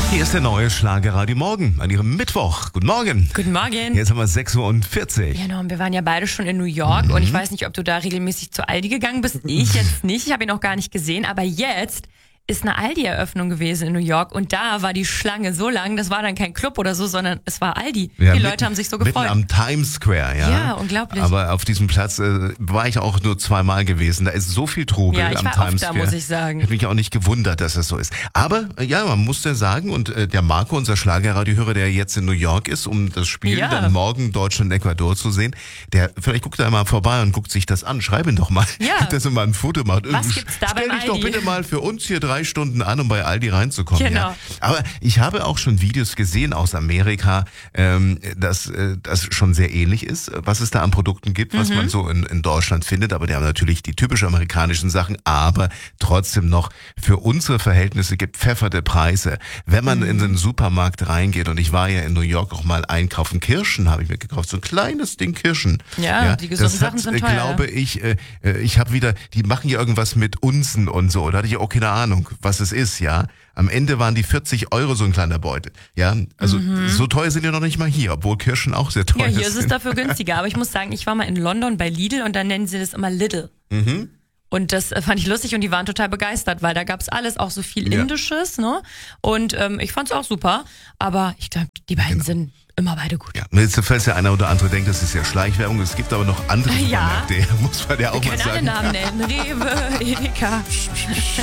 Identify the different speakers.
Speaker 1: Hier ist der neue Schlagerradio Morgen an Ihrem Mittwoch. Guten Morgen.
Speaker 2: Guten Morgen.
Speaker 1: Jetzt haben wir 6:40 Uhr.
Speaker 2: Genau, wir waren ja beide schon in New York und ich weiß nicht, ob du da regelmäßig zu Aldi gegangen bist. Ich jetzt nicht, ich habe ihn noch gar nicht gesehen, aber jetzt ist eine Aldi-Eröffnung gewesen in New York und da war die Schlange so lang, das war dann kein Club oder so, sondern es war Aldi.
Speaker 1: Ja,
Speaker 2: die Leute haben sich so gefreut.
Speaker 1: Mitten am Times Square, ja.
Speaker 2: Ja, unglaublich.
Speaker 1: Aber auf diesem Platz war ich auch nur zweimal gewesen. Da ist so viel Trubel
Speaker 2: Ja, ich
Speaker 1: am
Speaker 2: war
Speaker 1: Times
Speaker 2: oft da,
Speaker 1: Square.
Speaker 2: muss ich sagen.
Speaker 1: Hätte mich auch nicht gewundert, dass das so ist. Aber ja, man muss ja sagen, und der Marco, unser Schlagerradiohörer, der jetzt in New York ist, um das Spiel dann morgen Deutschland-Ecuador zu sehen, der vielleicht guckt da mal vorbei und guckt sich das an. Schreib ihn doch mal, dass er mal ein Foto macht.
Speaker 2: Was gibt's da
Speaker 1: Stell
Speaker 2: beim
Speaker 1: dich doch
Speaker 2: Aldi?
Speaker 1: bitte mal für uns hier 3 Stunden an, um bei Aldi reinzukommen.
Speaker 2: Genau.
Speaker 1: Ja. Aber ich habe auch schon Videos gesehen aus Amerika, dass das schon sehr ähnlich ist, was es da an Produkten gibt, was man so in Deutschland findet. Aber die haben natürlich die typisch amerikanischen Sachen, aber trotzdem noch für unsere Verhältnisse gepfefferte Preise. Wenn man in den Supermarkt reingeht, und ich war ja in New York auch mal einkaufen, Kirschen habe ich mir gekauft, so ein kleines Ding Kirschen.
Speaker 2: Ja, die gesunden Sachen sind teuer.
Speaker 1: Glaube ich, ich habe wieder, die machen ja irgendwas mit Unzen und so. Da hatte ich auch keine Ahnung, was es ist, ja. Am Ende waren die 40 € so ein kleiner Beutel. Ja, also so teuer sind die noch nicht mal hier, obwohl Kirschen auch sehr teuer sind.
Speaker 2: Ja, hier ist es dafür günstiger. Aber ich muss sagen, ich war mal in London bei Lidl und dann nennen sie das immer Lidl. Und das fand ich lustig und die waren total begeistert, weil da gab's alles, auch so viel Indisches, ne? Und ich fand's auch super. Aber ich glaube, die beiden sind immer beide gut.
Speaker 1: Ja, jetzt falls der eine oder andere denkt, das ist ja Schleichwerbung, es gibt aber noch andere Supermärkte, muss man ja auch mal sagen.
Speaker 2: Wir können alle Namen nennen. Rewe, Edeka.